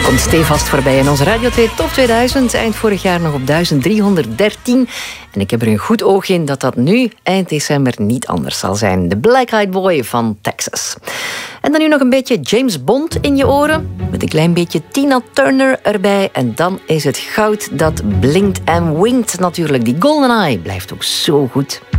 Komt stevast voorbij in onze Radio 2 Top 2000. Eind vorig jaar nog op 1313. En ik heb er een goed oog in dat dat nu, eind december, niet anders zal zijn. De Black Eyed Boy van Texas. En dan nu nog een beetje James Bond in je oren. Met een klein beetje Tina Turner erbij. En dan is het goud dat blinkt en winkt natuurlijk. Die GoldenEye blijft ook zo goed.